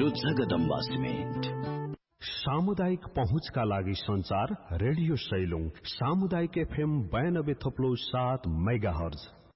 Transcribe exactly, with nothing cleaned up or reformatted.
Jagadamba cement. सामुदायिक पहुँचका लागि संचार रेडियो सैलुङ सामुदायिक एफएम बयानब्बे थप्लो सात मेगा हर्ज